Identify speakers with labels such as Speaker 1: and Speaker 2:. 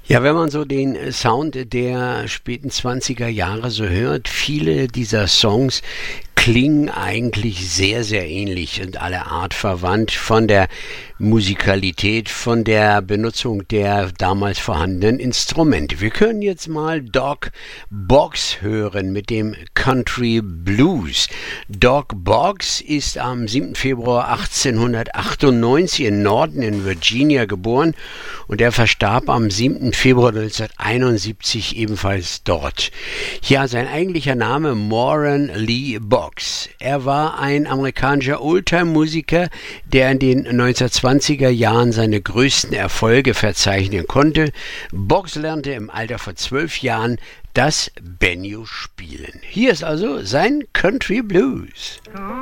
Speaker 1: Ja, wenn man so den Sound der späten 20er Jahre so hört, viele dieser Songs klingen eigentlich sehr, sehr ähnlich und alle Art verwandt von der Musikalität, von der Benutzung der damals vorhandenen Instrumente. Wir können jetzt mal Doc Boggs hören mit dem Country Blues. Doc Boggs ist am 7. Februar 1898 in Norton in Virginia geboren und er verstarb am 7. Februar 1971 ebenfalls dort. Ja, sein eigentlicher Name Moran Lee Boggs. Er war ein amerikanischer Oldtime-Musiker, der in den 1920er Jahren seine größten Erfolge verzeichnen konnte. Boggs lernte im Alter von 12 Jahren das Banjo spielen. Hier ist also sein Country Blues.